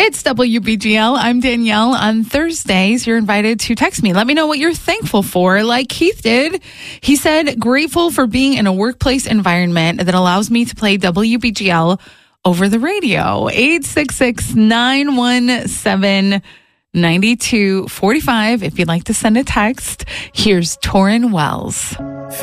It's WBGL. I'm Danielle. On Thursdays, you're invited to text me. Let me know what you're thankful for, like Keith did. He said, grateful for being in a workplace environment that allows me to play WBGL over the radio. 866-917-9245. If you'd like to send a text, here's Torrin Wells.